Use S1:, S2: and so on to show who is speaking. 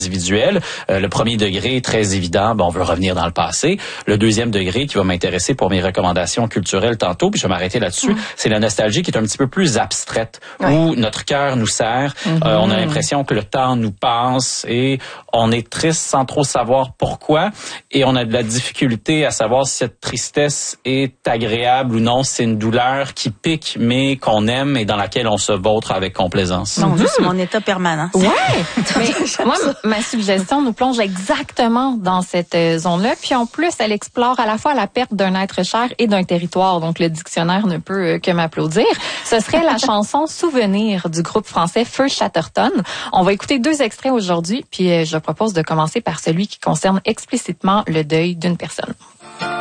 S1: individuel. Le premier degré, très évident, on veut revenir dans le passé. Le deuxième degré qui va m'intéresser pour mes recommandations culturelles tantôt, puis je vais m'arrêter là-dessus, c'est la nostalgie qui est un petit peu plus abstraite, où notre cœur nous serre, on a l'impression que le temps nous passe et on est triste sans trop savoir pourquoi et on a de la difficulté à savoir si cette tristesse est agréable ou non. C'est une douleur qui pique mais qu'on aime et dans laquelle on se vautre avec complaisance.
S2: Mon Dieu, c'est mon état permanent.
S3: Ouais. Mais moi, ma suggestion nous plonge exactement dans cette zone-là. Puis en plus, elle explore à la fois la perte d'un être cher et d'un territoire. Donc le dictionnaire ne peut que m'applaudir. Ce serait la chanson Souvenir du groupe français Feu Chatterton. On va écouter 2 extraits aujourd'hui. Puis je propose de commencer par celui qui concerne explicitement le deuil d'une personne.